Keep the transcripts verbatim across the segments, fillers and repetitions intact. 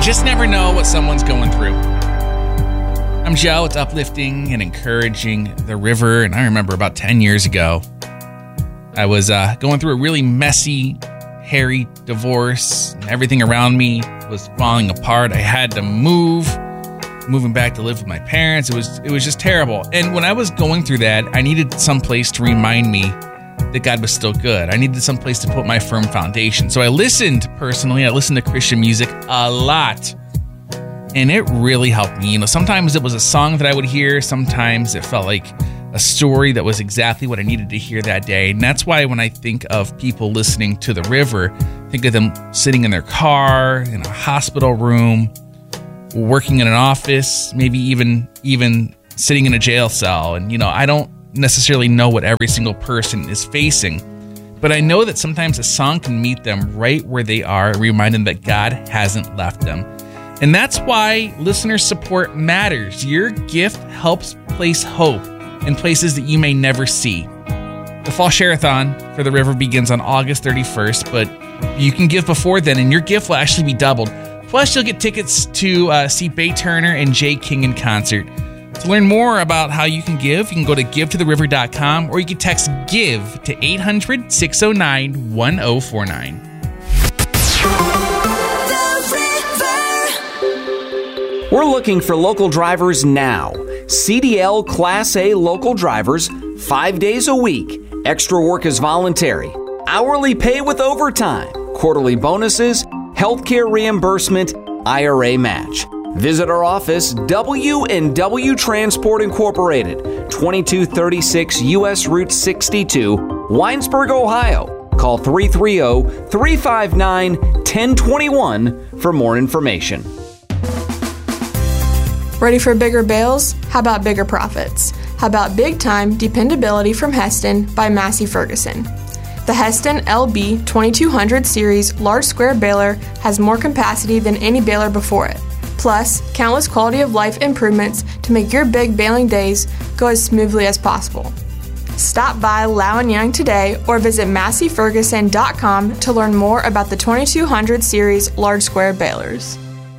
just never know what someone's going through. I'm Joe. It's uplifting and encouraging the river. And I remember about ten years ago, I was uh, going through a really messy, hairy divorce. And everything around me was falling apart. I had to move, moving back to live with my parents. It was it was just terrible. And when I was going through that, I needed some place to remind me that God was still good. I needed some place to put my firm foundation. So I listened personally. I listened to Christian music a lot. And it really helped me. You know, sometimes it was a song that I would hear. Sometimes it felt like a story that was exactly what I needed to hear that day. And that's why when I think of people listening to the river, think of them sitting in their car, in a hospital room, working in an office, maybe even even sitting in a jail cell. And, you know, I don't necessarily know what every single person is facing, but I know that sometimes a song can meet them right where they are and remind them that God hasn't left them. And that's why listener support matters. Your gift helps place hope in places that you may never see. The Fall Share-a-thon for the River begins on August thirty-first, but you can give before then, and your gift will actually be doubled. Plus, you'll get tickets to uh, see Bay Turner and Jay King in concert. To learn more about how you can give, you can go to give to the river dot com, or you can text GIVE to eight hundred, six oh nine, one oh four nine. We're looking for local drivers now. C D L Class A local drivers, five days a week. Extra work is voluntary. Hourly pay with overtime. Quarterly bonuses, healthcare reimbursement, I R A match. Visit our office, W and W Transport Incorporated, twenty-two thirty-six U S Route sixty-two, Winesburg, Ohio. Call three three zero, three five nine, one zero two one for more information. Ready for bigger bales? How about bigger profits? How about big time dependability from Heston by Massey Ferguson? The Heston L B twenty-two hundred series large square baler has more capacity than any baler before it. Plus, countless quality of life improvements to make your big baling days go as smoothly as possible. Stop by Lau and Young today or visit massey ferguson dot com to learn more about the twenty-two hundred series large square balers.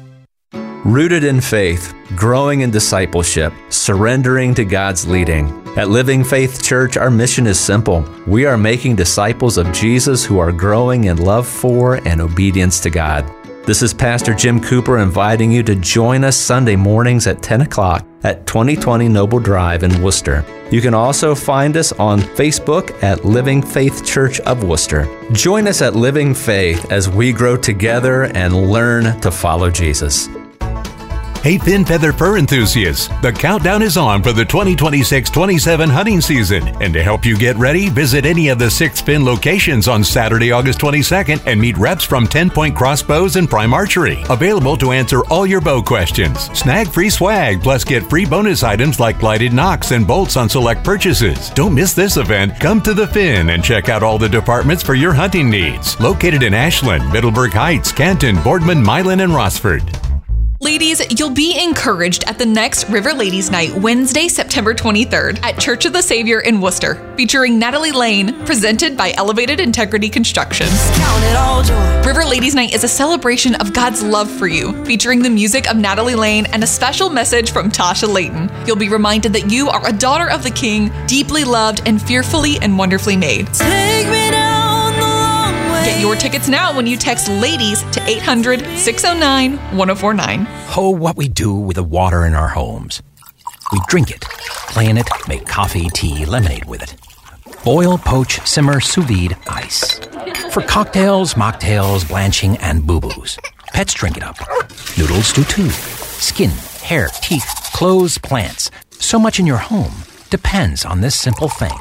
Rooted in faith, growing in discipleship, surrendering to God's leading. At Living Faith Church, our mission is simple. We are making disciples of Jesus who are growing in love for and obedience to God. This is Pastor Jim Cooper inviting you to join us Sunday mornings at ten o'clock at twenty twenty Noble Drive in Worcester. You can also find us on Facebook at Living Faith Church of Worcester. Join us at Living Faith as we grow together and learn to follow Jesus. Hey, thin feather fur enthusiasts, the countdown is on for the twenty twenty-six twenty-seven hunting season. And to help you get ready, visit any of the six Finn locations on Saturday, August twenty-second and meet reps from ten Point Crossbows and Prime Archery. Available to answer all your bow questions. Snag free swag, plus get free bonus items like lighted nocks and bolts on select purchases. Don't miss this event. Come to the Finn and check out all the departments for your hunting needs. Located in Ashland, Middleburg Heights, Canton, Boardman, Milan, and Rossford. Ladies, you'll be encouraged at the next River Ladies Night, Wednesday, September twenty-third at Church of the Savior in Worcester, featuring Natalie Lane, presented by Elevated Integrity Construction. Count it all joy. River Ladies Night is a celebration of God's love for you, featuring the music of Natalie Lane and a special message from Tasha Layton. You'll be reminded that you are a daughter of the King, deeply loved and fearfully and wonderfully made. Take me down the long way. Get your tickets now when you text LADIES to eight hundred, six oh nine, one oh four nine. Oh, what we do with the water in our homes. We drink it, play in it, make coffee, tea, lemonade with it. Boil, poach, simmer, sous vide, ice. For cocktails, mocktails, blanching, and boo-boos. Pets drink it up. Noodles do too. Skin, hair, teeth, clothes, plants. So much in your home depends on this simple thing.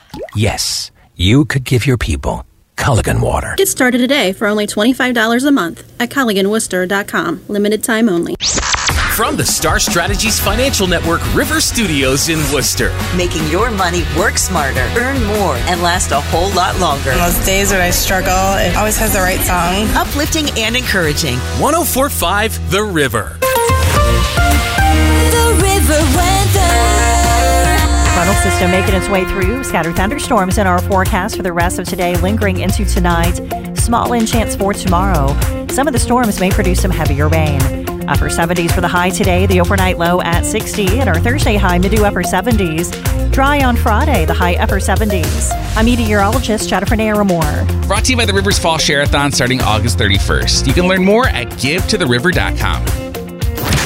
Yes, you could give your people Culligan water. Get started today for only twenty-five dollars a month at Culligan Worcester dot com. Limited time only. From the Star Strategies Financial Network River Studios in Worcester. Making your money work smarter, earn more, and last a whole lot longer. On those days when I struggle, it always has the right song. Uplifting and encouraging. one oh four point five The River. The River Weather. Frontal system making its way through. Scattered thunderstorms in our forecast for the rest of today, lingering into tonight. Small wind chance for tomorrow. Some of the storms may produce some heavier rain. Upper seventies for the high today, the overnight low at sixty, and our Thursday high mid to upper seventies. Dry on Friday, the high upper seventies. I'm meteorologist Jennifer Naramore. Brought to you by the Rivers Fall Share-a-thon starting August thirty-first. You can learn more at give to the river dot com.